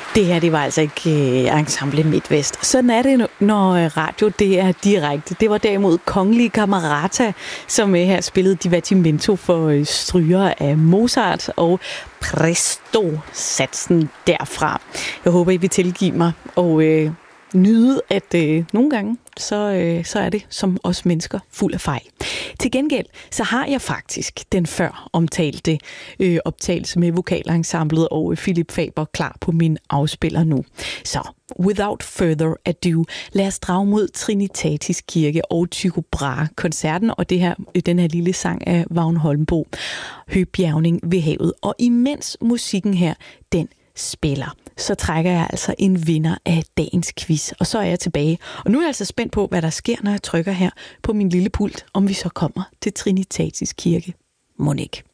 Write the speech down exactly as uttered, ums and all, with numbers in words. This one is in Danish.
Det her, det var altså ikke øh, Ensemble MidtVest. Sådan er det, når radio det er direkte. Det var derimod Kongelige Camerata, som øh, her spillede Divertimento for øh, stryger af Mozart og Presto-satsen derfra. Jeg håber, I vil tilgive mig og øh, nyde, at øh, nogle gange, så, øh, så er det som os mennesker fuld af fejl. Til gengæld, så har jeg faktisk den før omtalte øh, optagelse med vokalensemblet og øh, Philip Faber klar på min afspiller nu. Så without further ado, lad os drage mod Trinitatis Kirke og Tycho Brahe-koncerten og det her, den her lille sang af Vagn Holmboe, Høbjergning ved havet. Og imens musikken her, den spiller, så trækker jeg altså en vinder af dagens quiz, og så er jeg tilbage. Og nu er jeg altså spændt på, hvad der sker, når jeg trykker her på min lille pult, om vi så kommer til Trinitatis Kirke. Mon ikke.